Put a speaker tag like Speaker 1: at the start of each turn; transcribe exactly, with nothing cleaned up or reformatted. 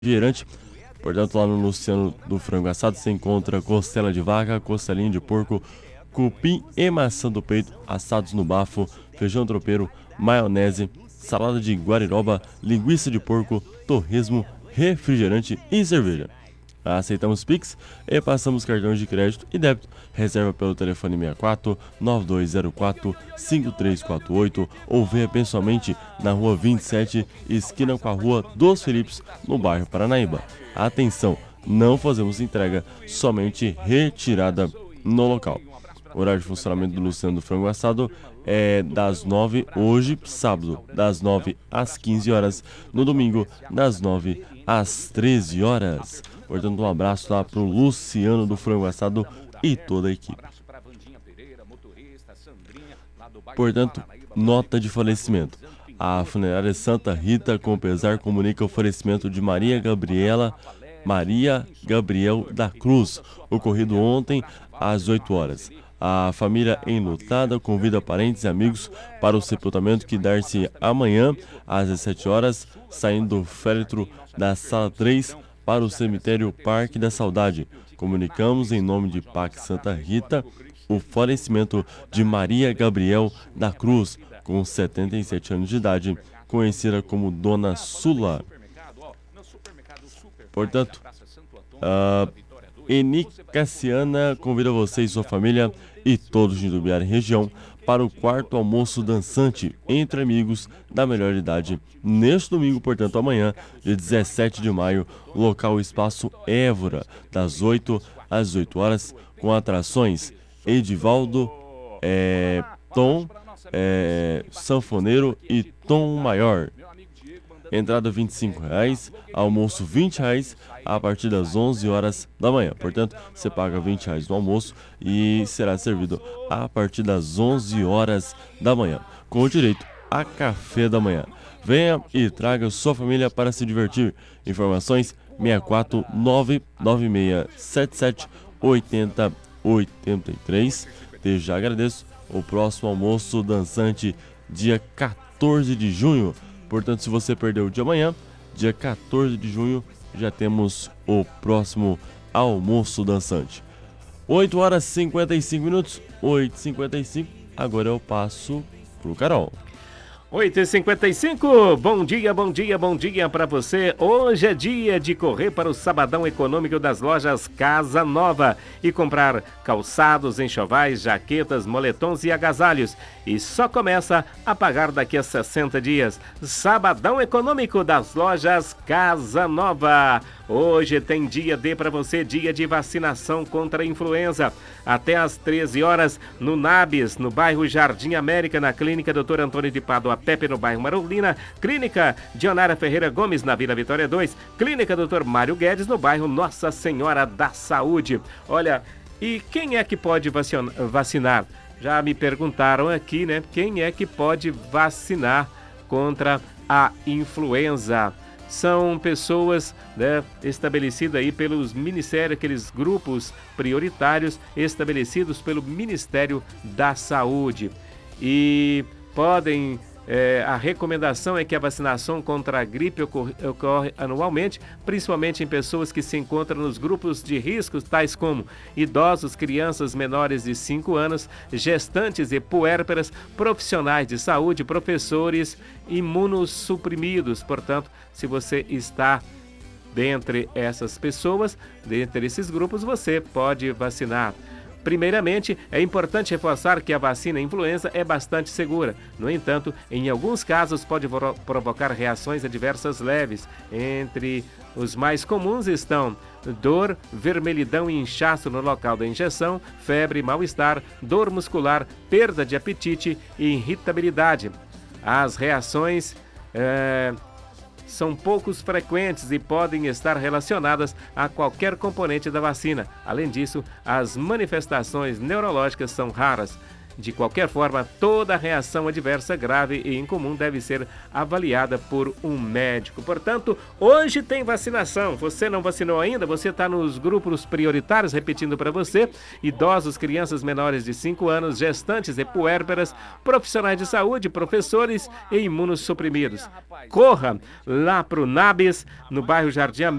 Speaker 1: refrigerante. Portanto, lá no Luciano do Frango Assado você encontra costela de vaca, costelinha de porco, cupim e maçã do peito assados no bafo, feijão tropeiro, maionese, salada de guariroba, linguiça de porco, torresmo, refrigerante e cerveja. Aceitamos Pix e passamos cartões de crédito e débito. Reserva pelo telefone sessenta e quatro, nove dois zero quatro, cinco três quatro oito ou venha pessoalmente na rua vinte e sete, esquina com a rua dos Felipes, no bairro Paranaíba. Atenção, não fazemos entrega, somente retirada no local. O horário de funcionamento do Luciano do Frango Assado é das nove, hoje, sábado, das nove às quinze horas, no domingo, das nove às treze horas. Portanto, um abraço lá pro Luciano do Frango Assado e toda a equipe. Portanto, nota de falecimento. A funerária Santa Rita, com pesar, comunica o falecimento de Maria Gabriela, Maria Gabriel da Cruz, ocorrido ontem às oito horas. A família enlutada convida parentes e amigos para o sepultamento que dar-se amanhã às dezessete horas, saindo do féretro da sala três para o cemitério Parque da Saudade. Comunicamos em nome de P A C Santa Rita o falecimento de Maria Gabriel da Cruz, com setenta e sete anos de idade, conhecida como Dona Sula. Portanto, a Eni Cassiana convida você e sua família e todos de Itumbiara e região para o quarto almoço dançante entre amigos da melhor idade, neste domingo, portanto amanhã, dia dezessete de maio, local Espaço Évora, das oito às dezoito horas, com atrações Edivaldo, é, Tom, é, Sanfoneiro e Tom Maior. Entrada vinte e cinco reais, almoço vinte reais a partir das onze horas da manhã. Portanto, você paga vinte reais no almoço e será servido a partir das onze horas da manhã, com direito a café da manhã. Venha e traga sua família para se divertir. Informações seis quatro nove nove seis sete sete oito zero oito três. Desde já agradeço. O próximo almoço dançante, dia quatorze de junho. Portanto, se você perdeu o de amanhã, dia quatorze de junho, já temos o próximo almoço dançante. oito horas e cinquenta e cinco minutos, oito e cinquenta e cinco, agora eu passo pro Carol.
Speaker 2: oito e cinquenta e cinco, bom dia, bom dia, bom dia para você. Hoje é dia de correr para o Sabadão Econômico das lojas Casa Nova e comprar calçados, enxovais, jaquetas, moletons e agasalhos. E só começa a pagar daqui a sessenta dias. Sabadão Econômico das lojas Casa Nova. Hoje tem dia D para você, dia de vacinação contra a influenza. Até às treze horas, no Nabis, no bairro Jardim América, na Clínica doutor Antônio de Pádua Pepe, no bairro Marolina. Clínica Dionara Ferreira Gomes, na Vila Vitória dois. Clínica doutor Mário Guedes, no bairro Nossa Senhora da Saúde. Olha, e quem é que pode vacinar? Já me perguntaram aqui, né? Quem é que pode vacinar contra a influenza? São pessoas, né, estabelecidas aí pelos ministérios, aqueles grupos prioritários estabelecidos pelo Ministério da Saúde. E podem, é, a recomendação é que a vacinação contra a gripe ocorre, ocorre anualmente, principalmente em pessoas que se encontram nos grupos de riscos, tais como idosos, crianças menores de cinco anos, gestantes e puérperas, profissionais de saúde, professores, imunossuprimidos. Portanto, se você está dentre essas pessoas, dentre esses grupos, você pode vacinar. Primeiramente, é importante reforçar que a vacina influenza é bastante segura. No entanto, em alguns casos pode provocar reações adversas leves. Entre os mais comuns estão dor, vermelhidão e inchaço no local da injeção, febre, mal-estar, dor muscular, perda de apetite e irritabilidade. As reações é, são poucos frequentes e podem estar relacionadas a qualquer componente da vacina. Além disso, as manifestações neurológicas são raras. De qualquer forma, toda reação adversa grave e incomum deve ser avaliada por um médico. Portanto, hoje tem vacinação. Você não vacinou ainda? Você está nos grupos prioritários, repetindo para você, idosos, crianças menores de cinco anos, gestantes e puérperas, profissionais de saúde, professores e imunossuprimidos. Corra lá para o NABES, no bairro Jardim